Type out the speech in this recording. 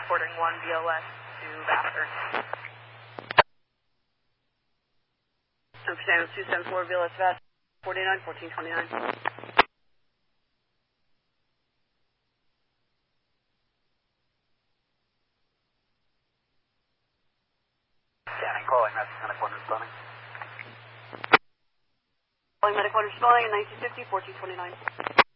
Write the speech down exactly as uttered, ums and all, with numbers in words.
transporting one B L S to Vassar. Understand, two seven four B L S Vassar, forty-nine, fourteen twenty-nine. Scanning, calling, that's medic one responding. Calling medic one responding, nineteen fifty, fourteen twenty-nine.